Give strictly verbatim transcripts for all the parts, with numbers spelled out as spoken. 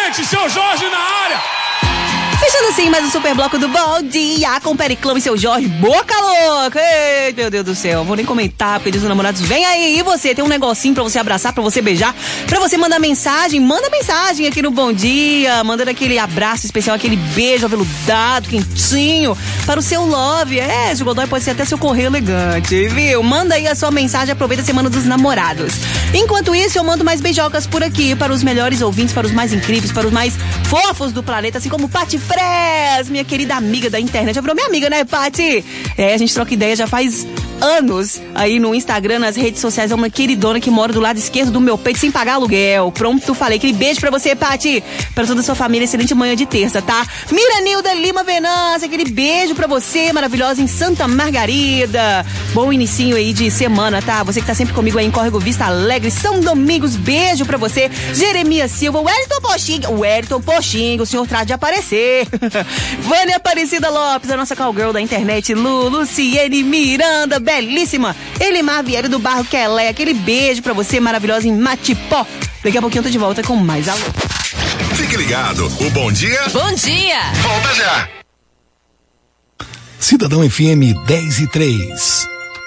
gente, seu Jorge na área. Fechando assim mais um super bloco do Bom Dia com Periclão e seu Jorge, boca louca. Ei, meu Deus do céu, vou nem comentar, porque diz os namorados, vem aí, e você, tem um negocinho pra você abraçar, pra você beijar, pra você mandar mensagem, manda mensagem aqui no Bom Dia, mandando aquele abraço especial, aquele beijo aveludado, quentinho, para o seu love. É, esse Godoy pode ser até seu correio elegante, viu? Manda aí a sua mensagem, aproveita a Semana dos Namorados. Enquanto isso, eu mando mais beijocas por aqui, para os melhores ouvintes, para os mais incríveis, para os mais fofos do planeta, assim como Pati Fres, minha querida amiga da internet. Já virou minha amiga, né, Pati? É, a gente troca ideia já faz anos aí no Instagram, nas redes sociais. É uma queridona que mora do lado esquerdo do meu peito sem pagar aluguel. Pronto, falei. Aquele beijo pra você, Pati. Pra toda a sua família, excelente manhã de terça, tá? Miranilda Lima Venâncio, aquele beijo pra você, maravilhosa, em Santa Margarida. Bom inicinho aí de semana, tá? Você que tá sempre comigo aí em Córrego Vista Alegre, São Domingos, beijo pra você. Jeremias Silva, Wellington Pochinho, o Wellington Pochinho, o senhor trata de aparecer. Vânia Aparecida Lopes, a nossa cowgirl da internet, Lu, Luciene Miranda, belíssima, Elimar Vieira do Barro Quelé, aquele beijo pra você, maravilhosa, em Matipó. Daqui a pouquinho eu tô de volta com mais alô. Fique ligado, o Bom Dia. Bom dia. Volta já. Cidadão F M dez e três.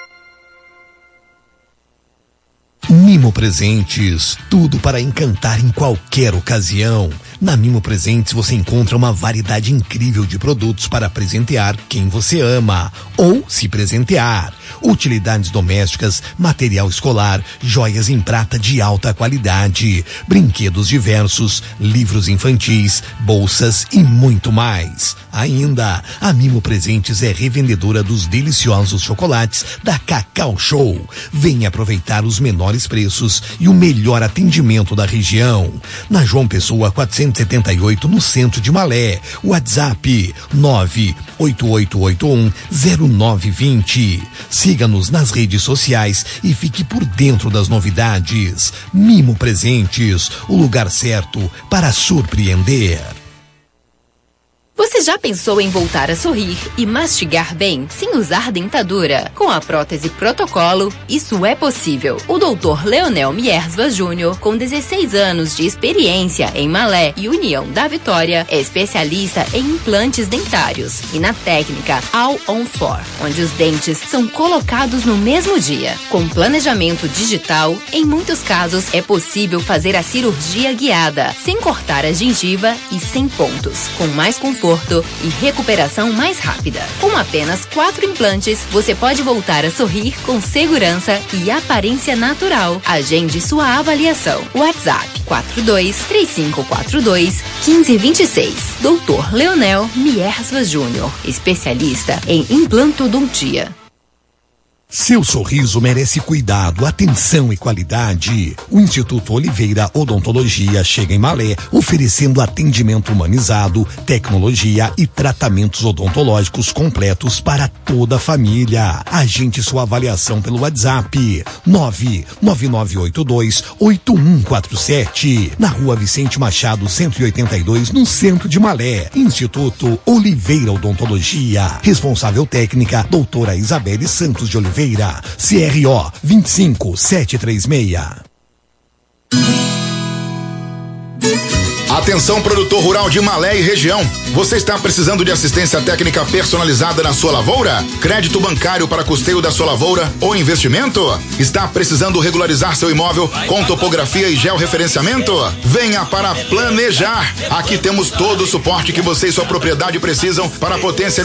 Mimo Presentes, tudo para encantar em qualquer ocasião. Na Mimo Presentes você encontra uma variedade incrível de produtos para presentear quem você ama ou se presentear. Utilidades domésticas, material escolar, joias em prata de alta qualidade, brinquedos diversos, livros infantis, bolsas e muito mais. Ainda, a Mimo Presentes é revendedora dos deliciosos chocolates da Cacau Show. Venha aproveitar os menores preços e o melhor atendimento da região. Na João Pessoa quatrocentos e setenta e oito, no centro de Malé. WhatsApp nove oito oito oito um zero nove dois zero. Siga-nos nas redes sociais e fique por dentro das novidades. Mimo Presentes, o lugar certo para surpreender. Você já pensou em voltar a sorrir e mastigar bem, sem usar dentadura? Com a prótese Protocolo, isso é possível. O doutor Leonel Miersva Júnior, com dezesseis anos de experiência em Malé e União da Vitória, é especialista em implantes dentários e na técnica All on Four, onde os dentes são colocados no mesmo dia. Com planejamento digital, em muitos casos é possível fazer a cirurgia guiada, sem cortar a gengiva e sem pontos, com mais conforto e recuperação mais rápida. Com apenas quatro implantes, você pode voltar a sorrir com segurança e aparência natural. Agende sua avaliação. WhatsApp quatro dois três cinco quatro dois um cinco dois seis. doutor Leonel Miersva Júnior, especialista em implantodontia. Seu sorriso merece cuidado, atenção e qualidade. O Instituto Oliveira Odontologia chega em Malé, oferecendo atendimento humanizado, tecnologia e tratamentos odontológicos completos para toda a família. Agende sua avaliação pelo WhatsApp nove nove nove oito dois oito um quatro sete, na Rua Vicente Machado cento e oitenta e dois, no centro de Malé. Instituto Oliveira Odontologia. Responsável técnica, doutora Isabelle Santos de Oliveira. C R O dois cinco sete três seis. Atenção, produtor rural de Malé e região. Você está precisando de assistência técnica personalizada na sua lavoura? Crédito bancário para custeio da sua lavoura ou investimento? Está precisando regularizar seu imóvel com topografia e georreferenciamento? Venha para Planejar. Aqui temos todo o suporte que você e sua propriedade precisam para potencializar